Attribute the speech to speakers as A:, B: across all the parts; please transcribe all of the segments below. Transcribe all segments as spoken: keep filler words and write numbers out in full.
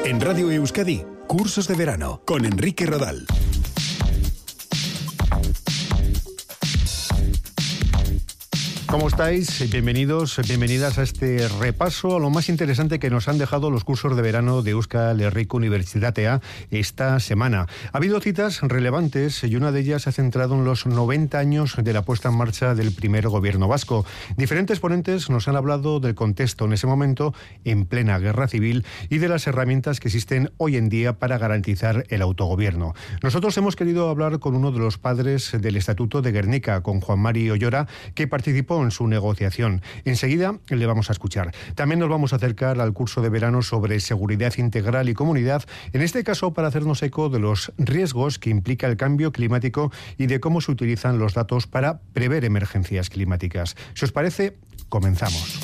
A: En Radio Euskadi, Cursos de Verano, con Enrique Rodal.
B: ¿Cómo estáis? Bienvenidos, bienvenidas a este repaso a lo más interesante que nos han dejado los cursos de verano de Euskal Herriko Unibertsitatea esta semana. Ha habido citas relevantes y una de ellas se ha centrado en los noventa años de la puesta en marcha del primer gobierno vasco. Diferentes ponentes nos han hablado del contexto en ese momento, en plena guerra civil, y de las herramientas que existen hoy en día para garantizar el autogobierno. Nosotros hemos querido hablar con uno de los padres del Estatuto de Gernika, con Juan Mari Ollora, que participó en su negociación. Enseguida le vamos a escuchar. También nos vamos a acercar al curso de verano sobre seguridad integral y comunidad, en este caso para hacernos eco de los riesgos que implica el cambio climático y de cómo se utilizan los datos para prever emergencias climáticas. Si os parece, comenzamos.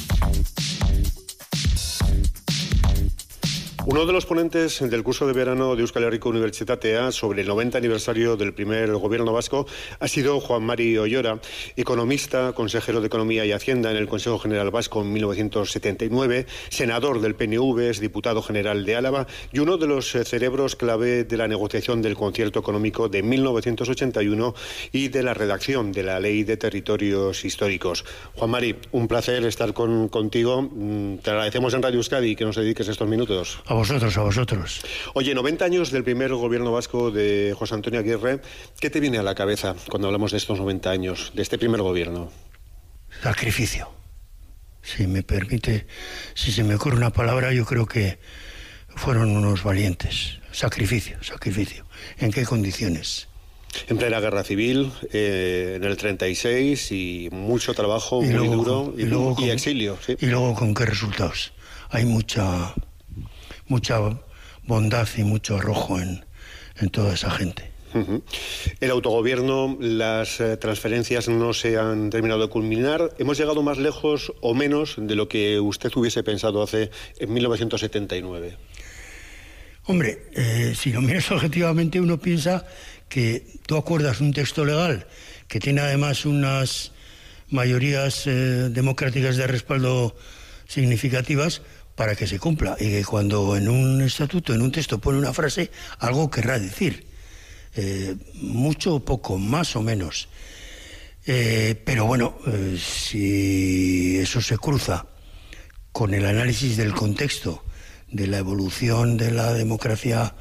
B: Uno de los ponentes del curso de verano de Euskal Herriko Unibertsitatea sobre el noventa aniversario del primer gobierno vasco ha sido Juan Mari Ollora, economista, consejero de Economía y Hacienda en el Consejo General Vasco en mil novecientos setenta y nueve, senador del P N V, es diputado general de Álava y uno de los cerebros clave de la negociación del concierto económico de mil novecientos ochenta y uno y de la redacción de la Ley de Territorios Históricos. Juan Mari, un placer estar con, contigo. Te agradecemos en Radio Euskadi que nos dediques estos minutos.
C: A vosotros, a vosotros.
B: Oye, noventa años del primer gobierno vasco de José Antonio Aguirre. ¿Qué te viene a la cabeza cuando hablamos de estos noventa años, de este primer gobierno?
C: Sacrificio. Si me permite, si se me ocurre una palabra, yo creo que fueron unos valientes. Sacrificio, sacrificio. ¿En qué condiciones?
B: En plena guerra civil, eh, en el treinta y seis, y mucho trabajo,
C: y
B: muy
C: luego,
B: duro, y, y, luego y con, exilio. ¿Sí?
C: Y luego, ¿con qué resultados? Hay mucha... mucha bondad y mucho arrojo en, en toda esa gente.
B: Uh-huh. El autogobierno, las eh, transferencias no se han terminado de culminar. ¿Hemos llegado más lejos o menos de lo que usted hubiese pensado hace en mil novecientos setenta y nueve?
C: Hombre, eh, si lo miras objetivamente, uno piensa que tú acuerdas un texto legal que tiene además unas mayorías eh, democráticas de respaldo significativas para que se cumpla, y que cuando en un estatuto, en un texto pone una frase, algo querrá decir, eh, mucho o poco, más o menos, eh, pero bueno, eh, si eso se cruza con el análisis del contexto, de la evolución de la democracia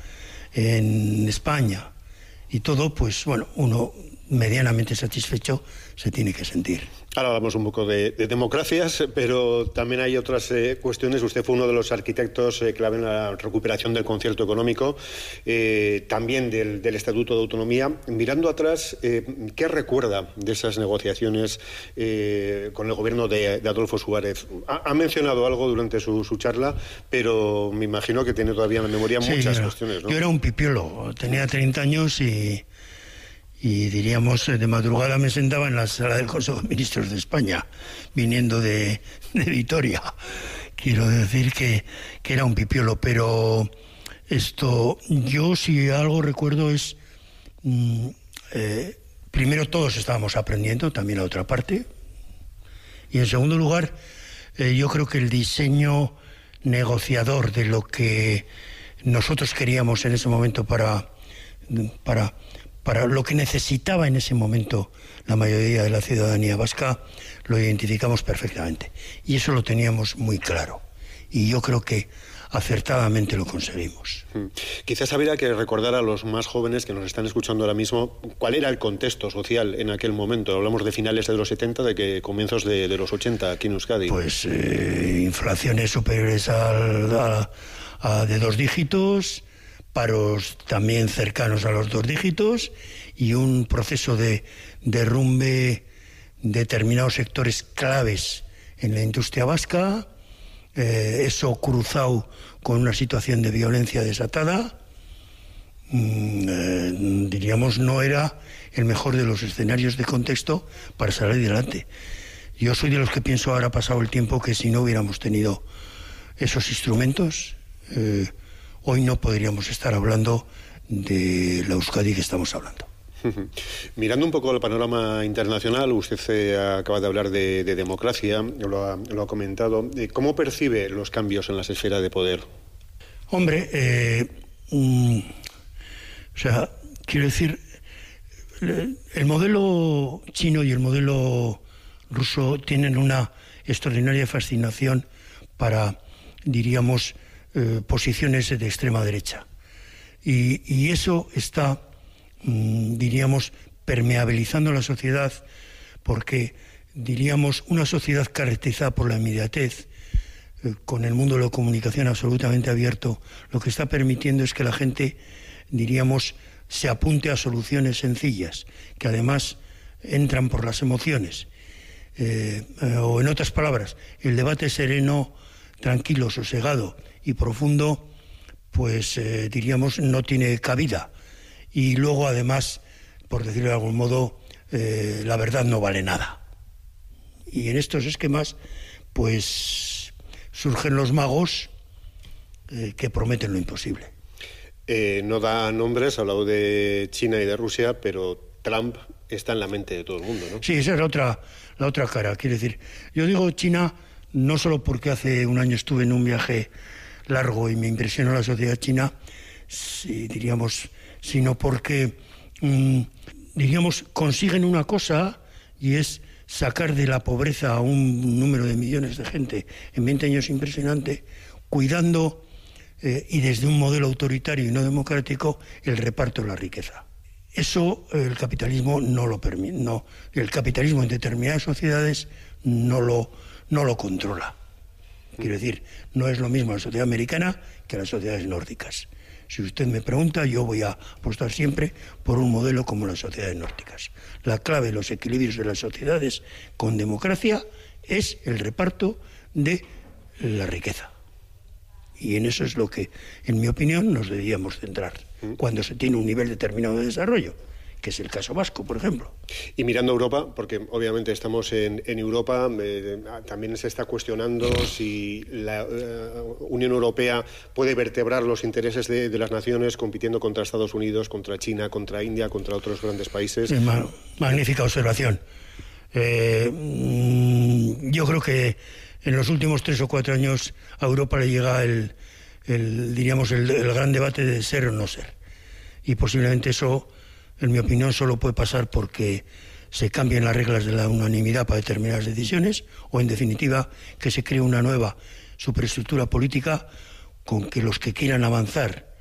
C: en España y todo, pues bueno, uno medianamente satisfecho se tiene que sentir.
B: Ahora hablamos un poco de, de democracias, pero también hay otras eh, cuestiones. Usted fue uno de los arquitectos eh, clave en la recuperación del concierto económico, eh, también del, del Estatuto de Autonomía. Mirando atrás, eh, ¿qué recuerda de esas negociaciones eh, con el gobierno de, de Adolfo Suárez? Ha, ha mencionado algo durante su, su charla, pero me imagino que tiene todavía en la memoria sí, muchas
C: era,
B: cuestiones, ¿no?
C: Yo era un pipiolo, tenía treinta años y... y diríamos, de madrugada me sentaba en la sala del Consejo de Ministros de España, viniendo de, de Vitoria. Quiero decir que, que era un pipiolo, pero esto, yo si algo recuerdo es, mm, eh, primero todos estábamos aprendiendo, también la otra parte, y en segundo lugar, eh, yo creo que el diseño negociador de lo que nosotros queríamos en ese momento para... para para lo que necesitaba en ese momento la mayoría de la ciudadanía vasca, lo identificamos perfectamente. Y eso lo teníamos muy claro. Y yo creo que acertadamente lo conseguimos.
B: Hmm. Quizás habría que recordar a los más jóvenes que nos están escuchando ahora mismo cuál era el contexto social en aquel momento. Hablamos de finales de los setenta, de que comienzos de, de los ochenta aquí en Euskadi.
C: Pues eh, inflaciones superiores al, a, a de dos dígitos, paros también cercanos a los dos dígitos y un proceso de derrumbe de determinados sectores claves en la industria vasca, eh, eso cruzado con una situación de violencia desatada, mm, eh, diríamos no era el mejor de los escenarios de contexto para salir adelante. Yo soy de los que pienso, ahora pasado el tiempo, que si no hubiéramos tenido esos instrumentos, eh, hoy no podríamos estar hablando de la Euskadi que estamos hablando.
B: Mirando un poco el panorama internacional, usted eh, acaba de hablar de, de democracia, lo ha, lo ha comentado. ¿Cómo percibe los cambios en las esferas de poder?
C: Hombre, eh, mm, o sea, quiero decir, el modelo chino y el modelo ruso tienen una extraordinaria fascinación para, diríamos, eh, posiciones de extrema derecha. Y, y eso está, mmm, diríamos, permeabilizando la sociedad, porque, diríamos, una sociedad caracterizada por la inmediatez, eh, con el mundo de la comunicación absolutamente abierto, lo que está permitiendo es que la gente, diríamos, se apunte a soluciones sencillas, que además entran por las emociones. Eh, eh, o en otras palabras, el debate sereno, tranquilo, sosegado y profundo, pues eh, diríamos, no tiene cabida. Y luego, además, por decirlo de algún modo, eh, la verdad no vale nada. Y en estos esquemas, pues surgen los magos eh, que prometen lo imposible.
D: Eh, no da nombres, ha hablado de China y de Rusia, pero Trump está en la mente de todo el mundo, ¿no? Sí,
C: esa es la otra, la otra cara. Quiero decir, yo digo China no solo porque hace un año estuve en un viaje largo y me impresionó la sociedad china, sí, diríamos, sino porque, mmm, diríamos, consiguen una cosa y es sacar de la pobreza a un número de millones de gente en veinte años impresionante, cuidando eh, y desde un modelo autoritario y no democrático el reparto de la riqueza. Eso eh, el capitalismo no lo permite, no, el capitalismo en determinadas sociedades no lo, no lo controla. Quiero decir, no es lo mismo la sociedad americana que las sociedades nórdicas. Si usted me pregunta, yo voy a apostar siempre por un modelo como las sociedades nórdicas. La clave de los equilibrios de las sociedades con democracia es el reparto de la riqueza. Y en eso es lo que, en mi opinión, nos deberíamos centrar cuando se tiene un nivel determinado de desarrollo, que es el caso vasco, por ejemplo.
D: Y mirando a Europa, porque obviamente estamos en, en Europa, eh, también se está cuestionando si la eh, Unión Europea puede vertebrar los intereses de, de las naciones compitiendo contra Estados Unidos, contra China, contra India, contra otros grandes países.
C: Sí, ma- magnífica observación. Eh, yo creo que en los últimos tres o cuatro años a Europa le llega el, el diríamos, el, el gran debate de ser o no ser. Y posiblemente eso, en mi opinión, solo puede pasar porque se cambien las reglas de la unanimidad para determinadas decisiones o, en definitiva, que se cree una nueva superestructura política con que los que quieran avanzar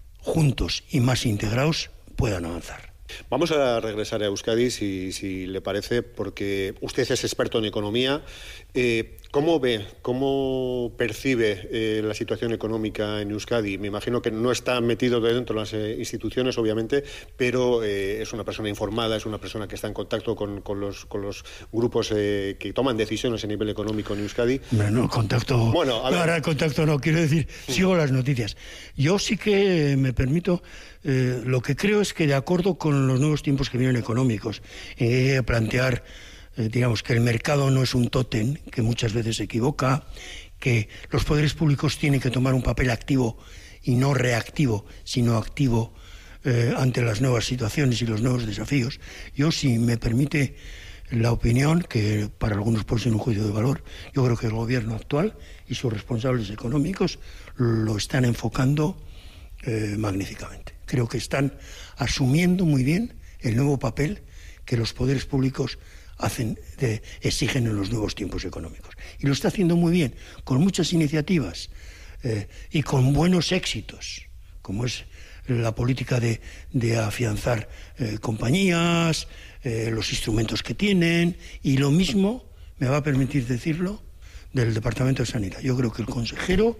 C: juntos y más integrados puedan avanzar.
D: Vamos a regresar a Euskadi, si, si le parece, porque usted es experto en economía. Eh, ¿Cómo ve, cómo percibe eh, la situación económica en Euskadi? Me imagino que no está metido dentro de las eh, instituciones, obviamente, pero eh, es una persona informada, es una persona que está en contacto con, con, los, con los grupos eh, que toman decisiones a nivel económico en Euskadi.
C: Bueno, contacto... Bueno, a ver. Ahora el contacto no, quiero decir, sí. Sigo las noticias. Yo sí que me permito... Eh, lo que creo es que, de acuerdo con los nuevos tiempos que vienen económicos, hay que plantear, eh, digamos, que el mercado no es un tótem, que muchas veces se equivoca, que los poderes públicos tienen que tomar un papel activo y no reactivo, sino activo eh, ante las nuevas situaciones y los nuevos desafíos. Yo, si me permite la opinión, que para algunos puede ser un juicio de valor, yo creo que el gobierno actual y sus responsables económicos lo están enfocando eh, magníficamente. Creo que están asumiendo muy bien el nuevo papel que los poderes públicos hacen, de, exigen en los nuevos tiempos económicos. Y lo está haciendo muy bien, con muchas iniciativas eh, y con buenos éxitos, como es la política de, de afianzar eh, compañías, eh, los instrumentos que tienen, y lo mismo, me va a permitir decirlo, del Departamento de Sanidad. Yo creo que el consejero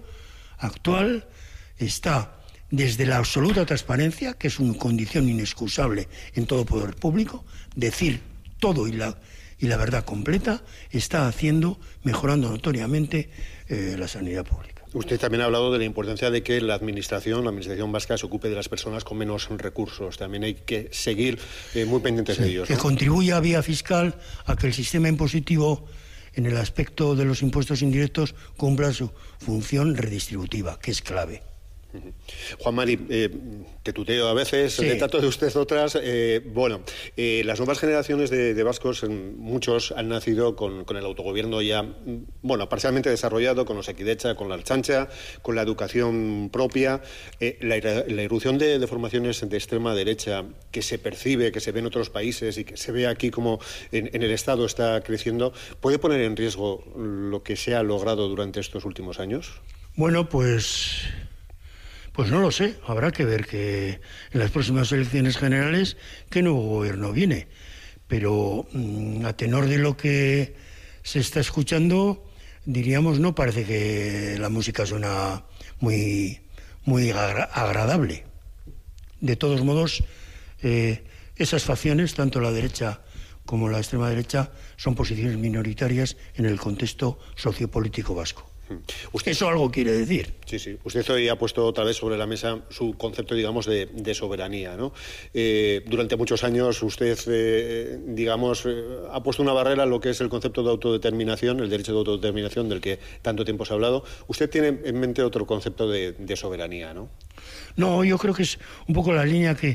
C: actual está... desde la absoluta transparencia, que es una condición inexcusable en todo poder público, decir todo y la, y la verdad completa, está haciendo, mejorando notoriamente eh, la sanidad pública.
D: Usted también ha hablado de la importancia de que la administración, la administración vasca, se ocupe de las personas con menos recursos. También hay que seguir eh, muy pendientes sí, de ellos,
C: que
D: ¿no?
C: contribuya vía fiscal a que el sistema impositivo, en el aspecto de los impuestos indirectos, cumpla su función redistributiva, que es clave.
D: Juan Mari, eh, te tuteo a veces,
C: sí.
D: te trato de usted otras. Eh, bueno, eh, las nuevas generaciones de, de vascos, muchos han nacido con, con el autogobierno ya, bueno, parcialmente desarrollado, con los Equidecha, con la Ertzaintza, con la educación propia. Eh, la, la irrupción de, de formaciones de extrema derecha que se percibe, que se ve en otros países y que se ve aquí como en, en el Estado está creciendo, ¿puede poner en riesgo lo que se ha logrado durante estos últimos años?
C: Bueno, pues... Pues no lo sé, habrá que ver que en las próximas elecciones generales qué nuevo gobierno viene. Pero mmm, a tenor de lo que se está escuchando, diríamos, no parece que la música suena muy, muy agra- agradable. De todos modos, eh, esas facciones, tanto la derecha como la extrema derecha, son posiciones minoritarias en el contexto sociopolítico vasco.
D: Usted,
C: Eso algo quiere decir.
D: Sí, sí. Usted hoy ha puesto otra vez sobre la mesa su concepto, digamos, de, de soberanía, ¿no? Eh, durante muchos años usted, eh, digamos, eh, ha puesto una barrera a lo que es el concepto de autodeterminación, el derecho de autodeterminación del que tanto tiempo se ha hablado. Usted tiene en mente otro concepto de, de soberanía, ¿no?
C: No, yo creo que es un poco la línea que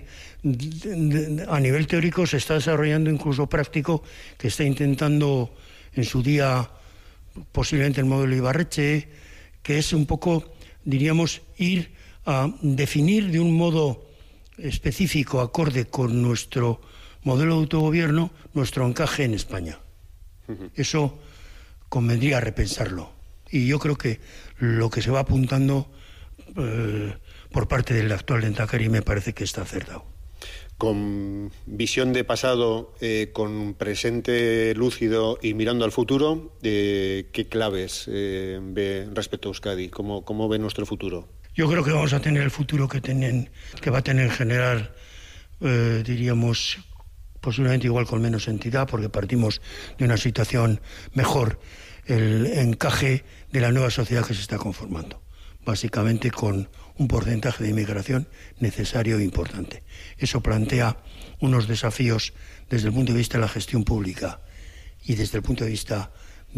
C: a nivel teórico se está desarrollando, incluso práctico, que está intentando en su día posiblemente el modelo Ibarretxe, que es un poco, diríamos, ir a definir de un modo específico, acorde con nuestro modelo de autogobierno, nuestro encaje en España. Uh-huh. Eso convendría repensarlo. Y yo creo que lo que se va apuntando eh, por parte del actual Lehendakari me parece que está acertado.
D: Con visión de pasado, eh, con presente lúcido y mirando al futuro, eh, ¿qué claves eh, ve respecto a Euskadi? ¿Cómo, ¿Cómo ve nuestro futuro?
C: Yo creo que vamos a tener el futuro que, tienen, que va a tener en general, eh, diríamos, posiblemente igual con menos entidad, porque partimos de una situación mejor, el encaje de la nueva sociedad que se está conformando, básicamente con un porcentaje de inmigración necesario e importante. Eso plantea unos desafíos desde el punto de vista de la gestión pública y desde el punto de vista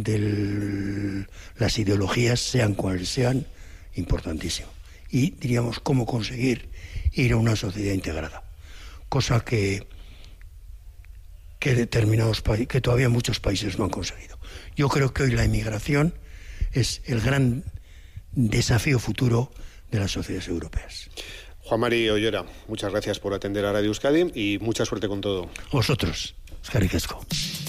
C: de las ideologías, sean cuales sean, importantísimo. Y diríamos cómo conseguir ir a una sociedad integrada, cosa que, que determinados países, que todavía muchos países no han conseguido. Yo creo que hoy la inmigración es el gran desafío futuro de las sociedades europeas.
D: Juan Mari Ollora, muchas gracias por atender a Radio Euskadi y mucha suerte con todo.
C: Vosotros, eskerrik asko.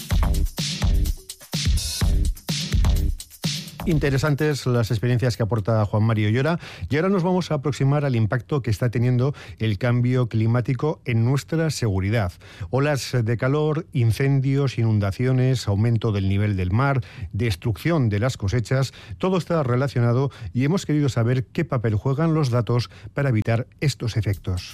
B: Interesantes las experiencias que aporta Juan Mari Ollora. Y ahora nos vamos a aproximar al impacto que está teniendo el cambio climático en nuestra seguridad. Olas de calor, incendios, inundaciones, aumento del nivel del mar, destrucción de las cosechas, todo está relacionado y hemos querido saber qué papel juegan los datos para evitar estos efectos.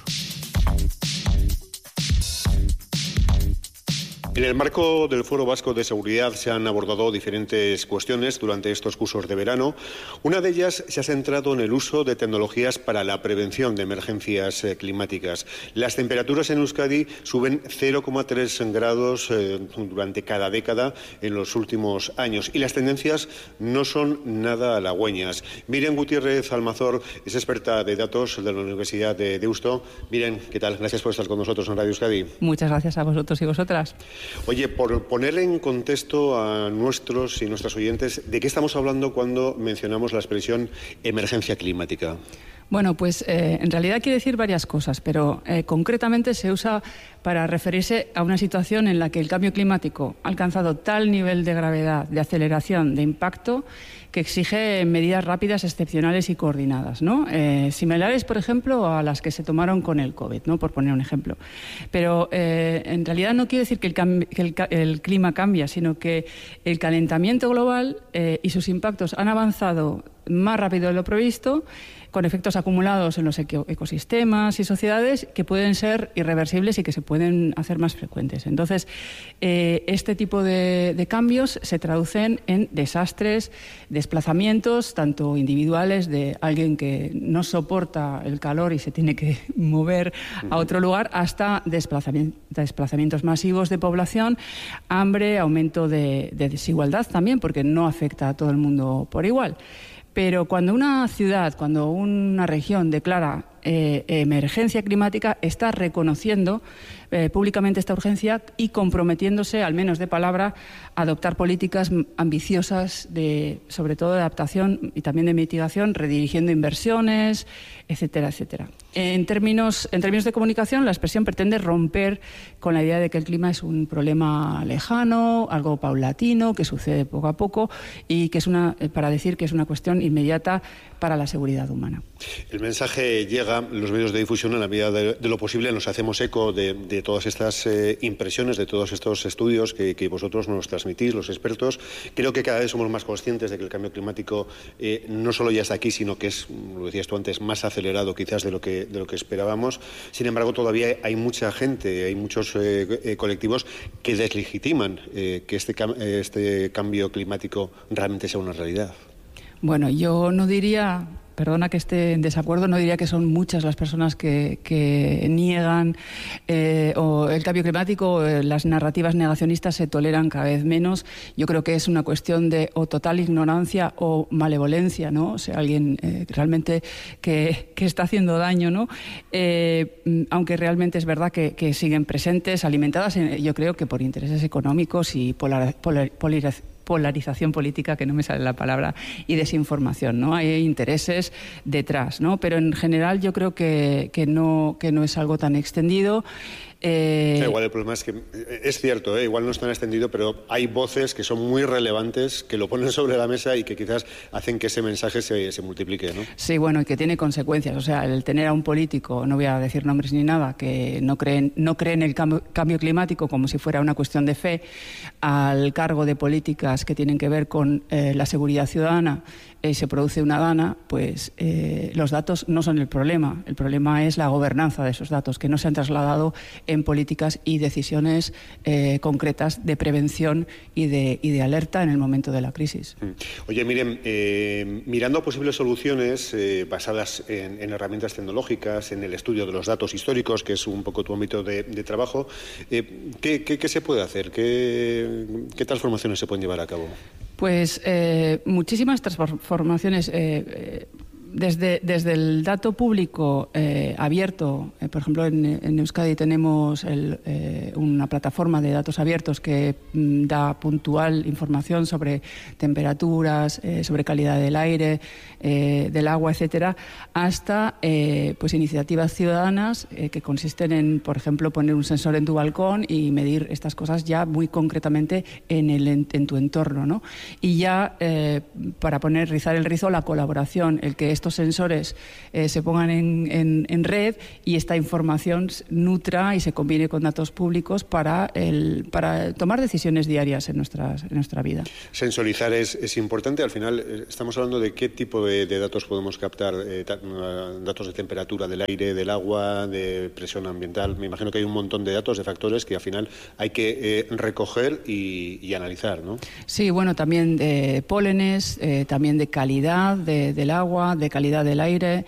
D: En el marco del Foro Vasco de Seguridad se han abordado diferentes cuestiones durante estos cursos de verano. Una de ellas se ha centrado en el uso de tecnologías para la prevención de emergencias eh, climáticas. Las temperaturas en Euskadi suben cero coma tres grados eh, durante cada década en los últimos años y las tendencias no son nada halagüeñas. Miriam Gutiérrez Almazor es experta de datos de la Universidad de Deusto. Miriam, ¿qué tal? Gracias por estar con nosotros en Radio Euskadi.
E: Muchas gracias a vosotros y vosotras.
D: Oye, por ponerle en contexto a nuestros y nuestras oyentes, ¿de qué estamos hablando cuando mencionamos la expresión emergencia climática?
E: Bueno, pues eh, en realidad quiere decir varias cosas, pero eh, concretamente se usa para referirse a una situación en la que el cambio climático ha alcanzado tal nivel de gravedad, de aceleración, de impacto, que exige medidas rápidas, excepcionales y coordinadas, ¿no? Eh, similares, por ejemplo, a las que se tomaron con el COVID, ¿no? Por poner un ejemplo. Pero eh, en realidad no quiere decir que el, cam- que el, ca- el clima cambia, sino que el calentamiento global eh, y sus impactos han avanzado más rápido de lo previsto, con efectos acumulados en los eco- ecosistemas y sociedades que pueden ser irreversibles y que se pueden hacer más frecuentes. Entonces, eh, este tipo de, de cambios se traducen en desastres, desplazamientos, tanto individuales de alguien que no soporta el calor y se tiene que mover a otro lugar, hasta desplazami- desplazamientos masivos de población, hambre, aumento de, de desigualdad también, porque no afecta a todo el mundo por igual. Pero cuando una ciudad, cuando una región declara eh, emergencia climática, está reconociendo eh, públicamente esta urgencia y comprometiéndose, al menos de palabra, a adoptar políticas ambiciosas, de, sobre todo de adaptación y también de mitigación, redirigiendo inversiones, etcétera, etcétera. En términos, en términos de comunicación, la expresión pretende romper con la idea de que el clima es un problema lejano, algo paulatino, que sucede poco a poco y que es una, para decir que es una cuestión inmediata para la seguridad humana.
D: El mensaje llega, los medios de difusión, en la medida de, de lo posible, nos hacemos eco de, de todas estas eh, impresiones, de todos estos estudios que, que vosotros nos transmitís, los expertos. Creo que cada vez somos más conscientes de que el cambio climático eh, no solo ya está aquí, sino que es, lo decías tú antes, más acelerado quizás de lo que, de lo que esperábamos. Sin embargo, todavía hay mucha gente, hay muchos eh, eh, colectivos que deslegitiman eh, que este, este cambio climático realmente sea una realidad.
E: Bueno, yo no diría, perdona que esté en desacuerdo, no diría que son muchas las personas que, que niegan eh, o el cambio climático, o las narrativas negacionistas se toleran cada vez menos. Yo creo que es una cuestión de o total ignorancia o malevolencia, ¿no? O sea, alguien eh, realmente que, que está haciendo daño, ¿no? Eh, aunque realmente es verdad que, que siguen presentes, alimentadas, en, yo creo que por intereses económicos y polar, polar, polar, polarización política, que no me sale la palabra, y desinformación, ¿no? Hay intereses detrás, ¿no? Pero en general yo creo que, que, no, que no es algo tan extendido. Eh...
D: Igual el problema es que es cierto, ¿eh? Igual no es tan extendido, pero hay voces que son muy relevantes, que lo ponen sobre la mesa y que quizás hacen que ese mensaje se, se multiplique, ¿no?
E: Sí, bueno, y que tiene consecuencias. O sea, el tener a un político, no voy a decir nombres ni nada, que no cree, no cree en el cambio, cambio climático como si fuera una cuestión de fe, al cargo de políticas que tienen que ver con eh, la seguridad ciudadana, y eh, se produce una dana, pues eh, los datos no son el problema. El problema es la gobernanza de esos datos, que no se han trasladado en políticas y decisiones eh, concretas de prevención y de, y de alerta en el momento de la crisis.
D: Oye, miren, eh, mirando posibles soluciones eh, basadas en, en herramientas tecnológicas, en el estudio de los datos históricos, que es un poco tu ámbito de, de trabajo, eh, ¿qué, qué, ¿qué se puede hacer? ¿Qué, ¿Qué transformaciones se pueden llevar a cabo?
E: Pues eh, muchísimas transformaciones. Eh, eh, Desde, desde el dato público eh, abierto, eh, por ejemplo, en, en Euskadi tenemos el, eh, una plataforma de datos abiertos que mm, da puntual información sobre temperaturas, eh, sobre calidad del aire, eh, del agua, etcétera, hasta eh, pues iniciativas ciudadanas eh, que consisten en, por ejemplo, poner un sensor en tu balcón y medir estas cosas ya muy concretamente en, el, en, en tu entorno, ¿no? Y ya, eh, para poner, rizar el rizo, la colaboración, el que estos sensores eh, se pongan en, en, en red y esta información nutra y se combine con datos públicos para, el, para tomar decisiones diarias en, nuestras, en nuestra vida.
D: Sensorizar es, es importante. Al final eh, estamos hablando de qué tipo de, de datos podemos captar, eh, datos de temperatura del aire, del agua, de presión ambiental. Me imagino que hay un montón de datos, de factores que al final hay que eh, recoger y, y analizar, ¿no?
E: Sí, bueno, también de pólenes, eh, también de calidad de, del agua, de calidad del aire.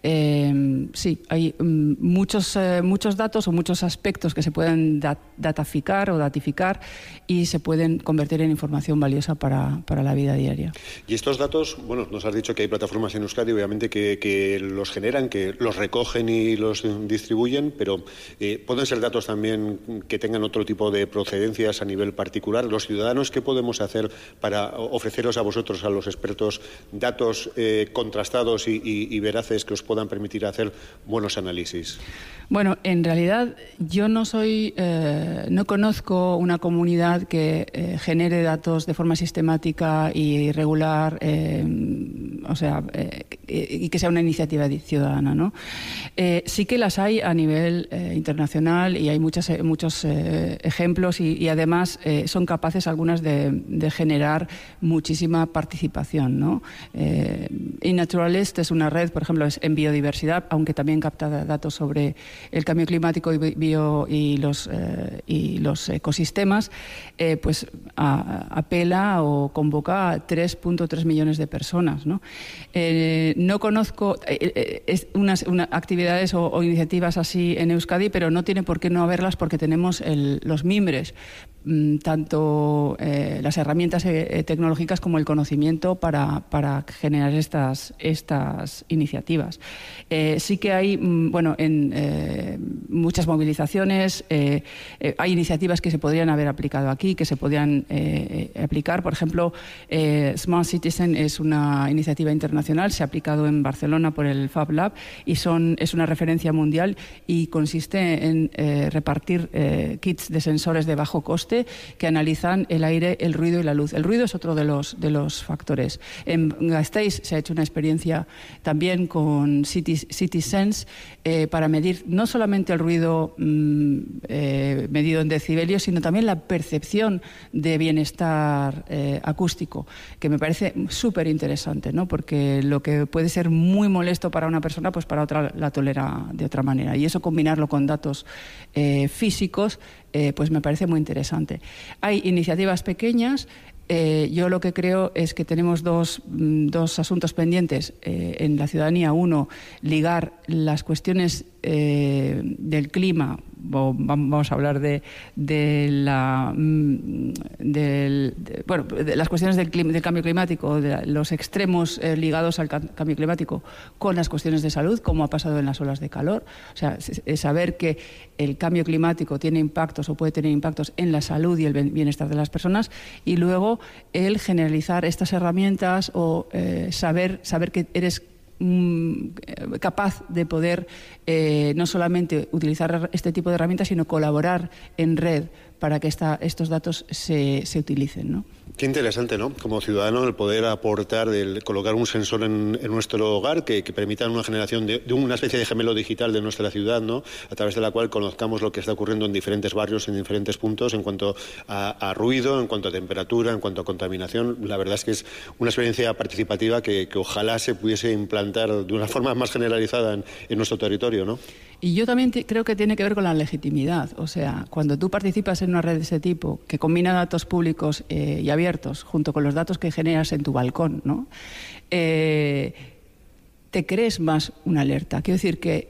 E: Eh, sí, hay um, muchos, eh, muchos datos o muchos aspectos que se pueden dat dataficar o datificar y se pueden convertir en información valiosa para, para la vida diaria.
D: Y estos datos, bueno, nos has dicho que hay plataformas en Euskadi, obviamente, que, que los generan, que los recogen y los distribuyen, pero eh, pueden ser datos también que tengan otro tipo de procedencias a nivel particular. Los ciudadanos, ¿qué podemos hacer para ofreceros a vosotros, a los expertos, datos eh, contrastados y, y, y veraces que os puedan permitir hacer buenos análisis?
E: Bueno, en realidad yo no soy, eh, no conozco una comunidad que eh, genere datos de forma sistemática y regular, eh, o sea, eh, y que sea una iniciativa ciudadana, ¿no? Eh, sí que las hay a nivel eh, internacional y hay muchas, eh, muchos eh, ejemplos y, y además eh, son capaces algunas de, de generar muchísima participación, ¿no? Eh, eNaturalist es una red, por ejemplo, es en biodiversidad, aunque también capta datos sobre el cambio climático y, bio, y, los, eh, y los ecosistemas, eh, pues a, apela o convoca a tres punto tres millones de personas, ¿no? Eh, no conozco eh, eh, unas, unas actividades o, o iniciativas así en Euskadi, pero no tiene por qué no haberlas porque tenemos el, los mimbres. tanto eh, las herramientas eh, tecnológicas como el conocimiento para, para generar estas, estas iniciativas. Eh, sí que hay, bueno, en eh, muchas movilizaciones, eh, eh, hay iniciativas que se podrían haber aplicado aquí, que se podrían eh, aplicar. Por ejemplo, eh, Smart Citizen es una iniciativa internacional, se ha aplicado en Barcelona por el Fab Lab y son, es una referencia mundial y consiste en eh, repartir eh, kits de sensores de bajo coste que analizan el aire, el ruido y la luz. El ruido es otro de los, de los factores. En Gasteiz se ha hecho una experiencia también con City, CitySense eh, para medir no solamente el ruido mmm, eh, medido en decibelios, sino también la percepción de bienestar eh, acústico, que me parece súper interesante, ¿no? Porque lo que puede ser muy molesto para una persona, pues para otra la tolera de otra manera. Y eso combinarlo con datos eh, físicos, Eh, pues me parece muy interesante. Hay iniciativas pequeñas. Eh, yo lo que creo es que tenemos dos, dos asuntos pendientes eh, en la ciudadanía. Uno, ligar las cuestiones eh, del clima, o vamos a hablar de, de, la, del, de, bueno, de las cuestiones del, clima, del cambio climático, de los extremos eh, ligados al cambio climático con las cuestiones de salud, como ha pasado en las olas de calor. O sea, es saber que el cambio climático tiene impactos o puede tener impactos en la salud y el bienestar de las personas, y luego el generalizar estas herramientas o eh, saber, saber que eres capaz de poder eh, no solamente utilizar este tipo de herramientas, sino colaborar en red para que esta, estos datos se, se utilicen, ¿no?
D: Qué interesante, ¿no? Como ciudadano, el poder aportar, el colocar un sensor en, en nuestro hogar que, que permita una generación de, de una especie de gemelo digital de nuestra ciudad, ¿no? A través de la cual conozcamos lo que está ocurriendo en diferentes barrios, en diferentes puntos, en cuanto a, a ruido, en cuanto a temperatura, en cuanto a contaminación. La verdad es que es una experiencia participativa que, que ojalá se pudiese implantar de una forma más generalizada en, en nuestro territorio, ¿no?
E: Y yo también creo que tiene que ver con la legitimidad. O sea, cuando tú participas en una red de ese tipo, que combina datos públicos eh, y abiertos, junto con los datos que generas en tu balcón, ¿no? Eh, te crees más una alerta. Quiero decir que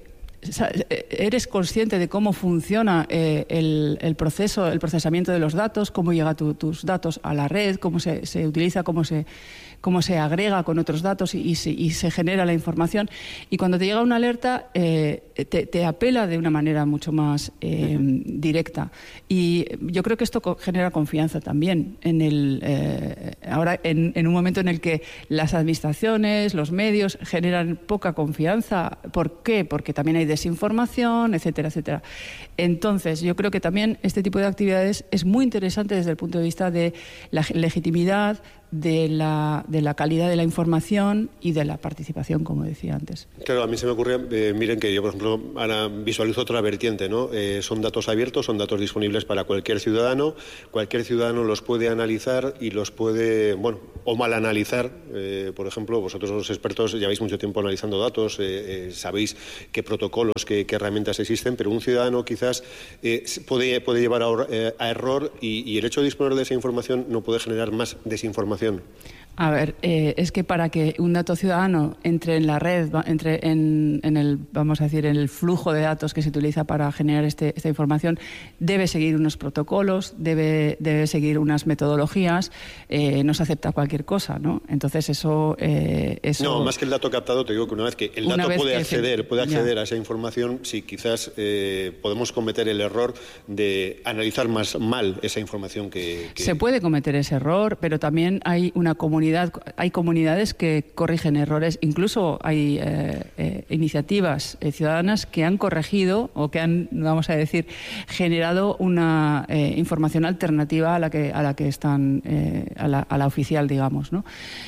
E: eres consciente de cómo funciona eh, el, el proceso, el procesamiento de los datos, cómo llegan tu, tus datos a la red, cómo se, se utiliza, cómo se... cómo se agrega con otros datos y, y, se, y se genera la información. Y cuando te llega una alerta, eh, te, te apela de una manera mucho más eh, directa. Y yo creo que esto genera confianza también. En el, eh, ahora, en, en un momento en el que las administraciones, los medios generan poca confianza. ¿Por qué? Porque también hay desinformación, etcétera, etcétera. Entonces, yo creo que también este tipo de actividades es muy interesante desde el punto de vista de la legitimidad, de la, de la calidad de la información y de la participación, como decía antes.
D: Claro, a mí se me ocurre, eh, miren que yo, por ejemplo, ahora visualizo otra vertiente, ¿no? Eh, son datos abiertos, son datos disponibles para cualquier ciudadano, cualquier ciudadano los puede analizar y los puede, bueno, o mal analizar. Eh, por ejemplo, vosotros los expertos lleváis mucho tiempo analizando datos, eh, eh, sabéis qué protocolos, qué, qué herramientas existen, pero un ciudadano quizás eh, puede, puede llevar a, eh, a error y, y el hecho de disponer de esa información no puede generar más desinformación.
E: A ver, eh, es que para que un dato ciudadano entre en la red, entre en, en el, vamos a decir, en el flujo de datos que se utiliza para generar este, esta información, debe seguir unos protocolos, debe, debe seguir unas metodologías, eh, no se acepta cualquier cosa, ¿no? Entonces eso, eh, eso...
D: No, más que el dato captado, te digo que una vez que el dato puede acceder, se... puede acceder
E: ya.
D: a esa información, sí, quizás eh, podemos cometer el error de analizar más mal esa información que, que...
E: Se puede cometer ese error, pero también hay una comunidad hay comunidades que corrigen errores, incluso hay eh, eh, iniciativas eh, ciudadanas que han corregido o que han, vamos a decir, generado una eh, información alternativa a la que a la que están eh, a, la, a la oficial, digamos, ¿no?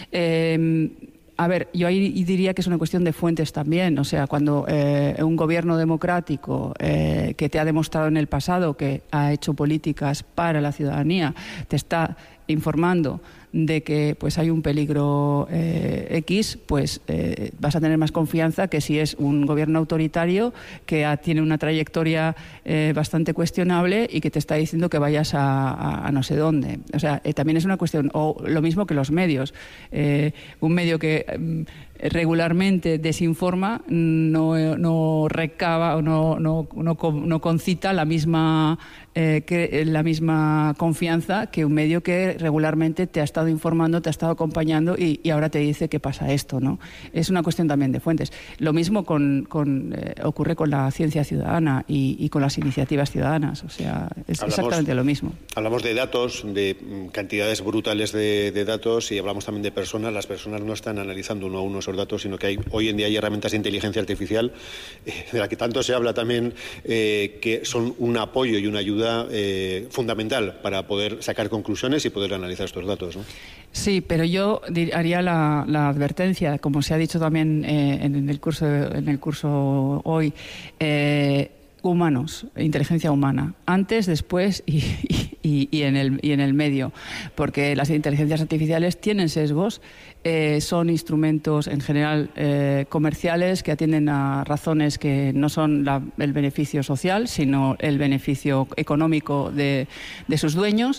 E: Eh, A ver, yo ahí diría que es una cuestión de fuentes también. O sea, cuando eh, un gobierno democrático eh, que te ha demostrado en el pasado que ha hecho políticas para la ciudadanía te está informando de que pues hay un peligro eh, X, pues eh, vas a tener más confianza que si es un gobierno autoritario que ha, tiene una trayectoria eh, bastante cuestionable y que te está diciendo que vayas a, a, a no sé dónde. O sea, eh, también es una cuestión, o lo mismo que los medios. Eh, un medio que eh, regularmente desinforma no, no recaba o no, no, no, no concita la misma, eh, que, la misma confianza que un medio que regularmente te ha estado informando, te ha estado acompañando y, y ahora te dice que pasa esto, ¿no? Es una cuestión también de fuentes. Lo mismo con, con, eh, ocurre con la ciencia ciudadana y, y con las iniciativas ciudadanas. O sea, es hablamos, exactamente lo mismo.
D: Hablamos de datos, de cantidades brutales de, de datos y hablamos también de personas. Las personas no están analizando uno a uno esos datos, sino que hay, hoy en día hay herramientas de inteligencia artificial eh, de la que tanto se habla también, eh, que son un apoyo y una ayuda eh, fundamental para poder sacar conclusiones y poder analizar estos datos, ¿no?
E: Sí, pero yo haría la, la advertencia, como se ha dicho también eh, en el curso en el curso hoy, eh, humanos, inteligencia humana, antes, después y, y, y, en el, y en el medio, porque las inteligencias artificiales tienen sesgos, eh, son instrumentos en general eh, comerciales que atienden a razones que no son la, el beneficio social, sino el beneficio económico de, de sus dueños.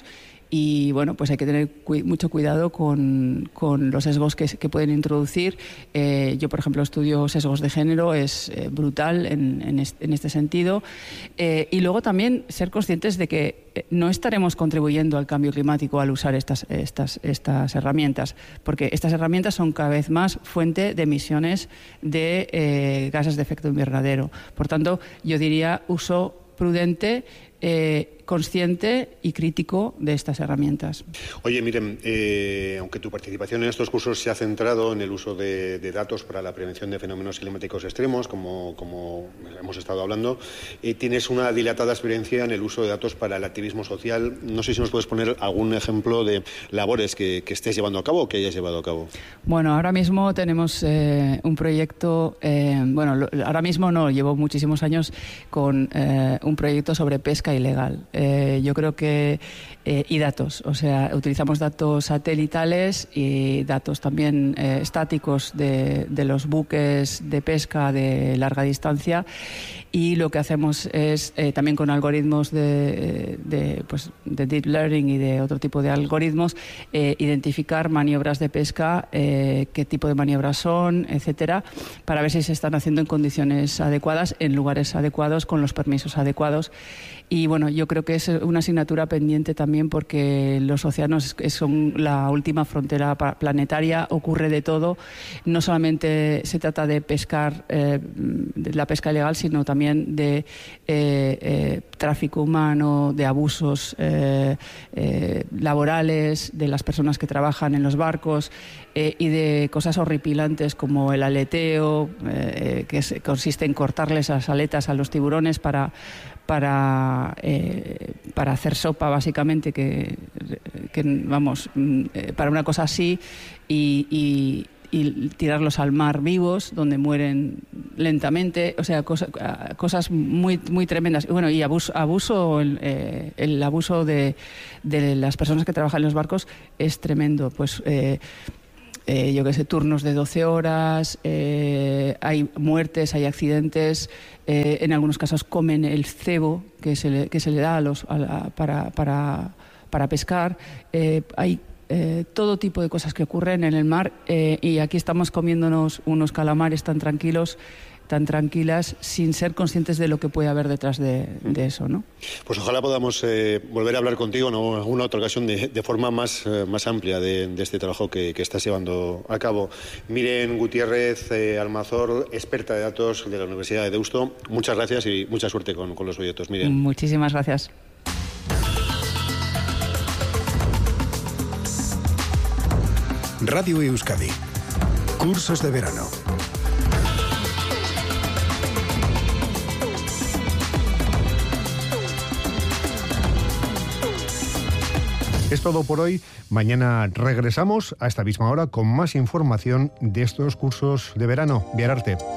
E: Y bueno, pues hay que tener cu mucho cuidado con, con los sesgos que, que pueden introducir. Eh, yo, por ejemplo, estudio sesgos de género, es eh, brutal en, en, este, en este sentido. Eh, y luego también ser conscientes de que no estaremos contribuyendo al cambio climático al usar estas, estas, estas herramientas, porque estas herramientas son cada vez más fuente de emisiones de eh, gases de efecto invernadero. Por tanto, yo diría uso prudente, eh, consciente y crítico de estas herramientas.
D: Oye, miren, eh, aunque tu participación en estos cursos se ha centrado en el uso de, de datos para la prevención de fenómenos climáticos extremos, como, como hemos estado hablando, eh, tienes una dilatada experiencia en el uso de datos para el activismo social. No sé si nos puedes poner algún ejemplo de labores que, que estés llevando a cabo o que hayas llevado a cabo.
E: Bueno, ahora mismo tenemos eh, un proyecto, eh, bueno, lo, ahora mismo no, llevo muchísimos años con eh, un proyecto sobre pesca ilegal. Eh, yo creo que eh, y datos, o sea, utilizamos datos satelitales y datos también eh, estáticos de, de los buques de pesca de larga distancia, y lo que hacemos es eh, también con algoritmos de, de, pues, de deep learning y de otro tipo de algoritmos, eh, identificar maniobras de pesca, eh, qué tipo de maniobras son, etcétera, para ver si se están haciendo en condiciones adecuadas, en lugares adecuados, con los permisos adecuados. Y bueno, yo creo que es una asignatura pendiente también, porque los océanos son la última frontera planetaria, ocurre de todo. No solamente se trata de pescar, eh, de la pesca ilegal, sino también de eh, eh, tráfico humano, de abusos eh, eh, laborales, de las personas que trabajan en los barcos, eh, y de cosas horripilantes como el aleteo, eh, que es, consiste en cortarles las aletas a los tiburones para para eh, para hacer sopa, básicamente, que, que vamos, eh, para una cosa así, y, y, y tirarlos al mar vivos, donde mueren lentamente, o sea, cosa, cosas muy muy tremendas. Bueno, y abuso, abuso el, eh, el abuso de, de las personas que trabajan en los barcos es tremendo, pues eh, Eh, yo qué sé, turnos de doce horas, eh, hay muertes, hay accidentes, eh, en algunos casos comen el cebo que se le, que se le da a los, a la, para, para, para pescar, eh, hay eh, todo tipo de cosas que ocurren en el mar, eh, y aquí estamos comiéndonos unos calamares tan tranquilos, tan tranquilas, sin ser conscientes de lo que puede haber detrás de, de eso, ¿no?
D: Pues ojalá podamos eh, volver a hablar contigo en alguna otra ocasión de, de forma más, eh, más amplia de, de este trabajo que, que estás llevando a cabo. Miren Gutiérrez eh, Almazor, experta de datos de la Universidad de Deusto, muchas gracias y mucha suerte con, con los proyectos. Miren.
E: Muchísimas gracias.
A: Radio Euskadi. Cursos de verano.
B: Es todo por hoy. Mañana regresamos a esta misma hora con más información de estos cursos de verano. Viararte.